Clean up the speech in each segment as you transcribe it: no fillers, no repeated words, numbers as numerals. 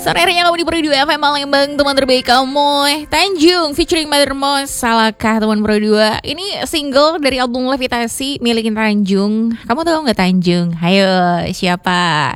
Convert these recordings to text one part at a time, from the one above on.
Sonernya kamu di Pro 2 FM Palembang, teman terbaik kamu. Tanjung featuring Mother Moss. Salahkah teman Pro 2? Ini single dari album Levitasi milik Tanjung. Kamu tahu nggak Tanjung? Ayo, siapa?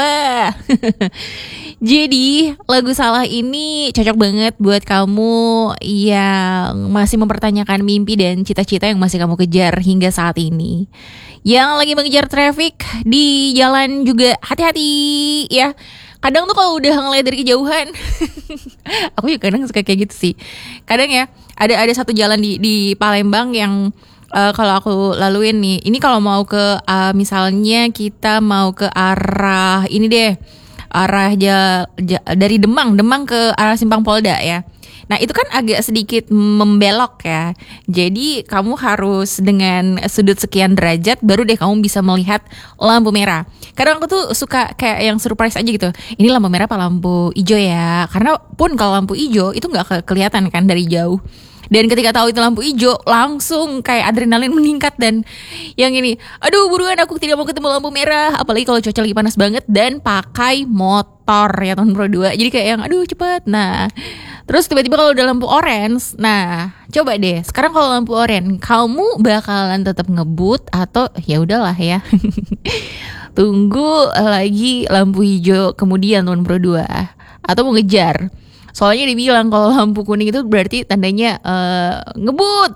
Jadi lagu Salah ini cocok banget buat kamu yang masih mempertanyakan mimpi dan cita-cita yang masih kamu kejar hingga saat ini. Yang lagi mengejar traffic di jalan juga hati-hati ya. Kadang tuh kalau udah ngeliat dari kejauhan aku juga kadang suka kayak gitu sih. Kadang ya ada satu jalan di Palembang yang kalau aku laluin nih. Ini kalau mau ke misalnya kita mau ke arah ini deh, arah dari Demang ke arah Simpang Polda ya. Nah itu kan agak sedikit membelok ya. Jadi kamu harus dengan sudut sekian derajat baru deh kamu bisa melihat lampu merah. Kadang aku tuh suka kayak yang surprise aja gitu. Ini lampu merah apa lampu hijau ya? Karena pun kalau lampu hijau itu nggak kelihatan kan dari jauh. Dan ketika tahu itu lampu hijau, langsung kayak adrenalin meningkat. Dan yang ini, aduh buruan aku tidak mau ketemu lampu merah. Apalagi kalau cuaca lagi panas banget dan pakai motor ya tahun Pro 2. Jadi kayak yang aduh cepet. Nah terus tiba-tiba kalau udah lampu orange, nah coba deh sekarang kalau lampu orange, kamu bakalan tetap ngebut atau ya udahlah ya. Tunggu lagi lampu hijau kemudian tahun Pro 2 atau mau ngejar. Soalnya dibilang kalau lampu kuning itu berarti tandanya ngebut.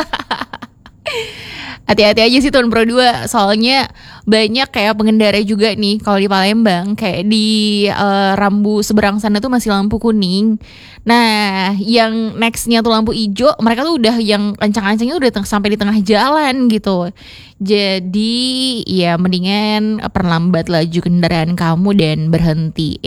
Hati-hati aja sih tahun Pro 2. Soalnya banyak kayak pengendara juga nih kalau di Palembang, kayak di rambu seberang sana tuh masih lampu kuning. Nah yang nextnya tuh lampu hijau, mereka tuh udah yang kencang-kencangnya udah sampai di tengah jalan gitu. Jadi ya mendingan perlambat laju kendaraan kamu dan berhenti.